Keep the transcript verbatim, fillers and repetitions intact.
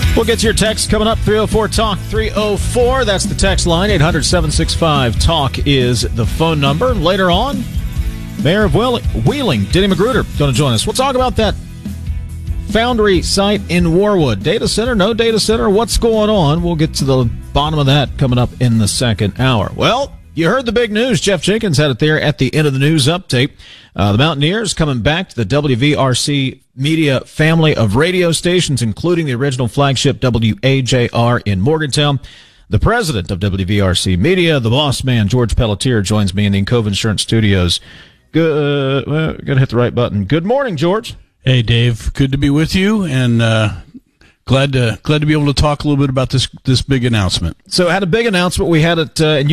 We'll get to your text coming up. three oh four talk three oh four. That's the text line. eight hundred, seven six five, talk is the phone number. Later on, Mayor of Wheeling, Denny Magruder, going to join us. We'll talk about that Foundry site in Warwood. Data center, no data center, what's going on? We'll get to the bottom of that coming up in the second hour. Well, you heard the big news. Jeff Jenkins had it there at the end of the news update. Uh, the Mountaineers coming back to the W V R C media family of radio stations, including the original flagship W A J R in Morgantown. The president of W V R C Media, the boss man, George Pelletier, joins me in the Encove Insurance Studios. Good, uh, well, gotta hit the right button. Good morning, George. Hey, Dave. Good to be with you, and uh, glad to glad to be able to talk a little bit about this this big announcement. So, I had a big announcement. We had it, uh, and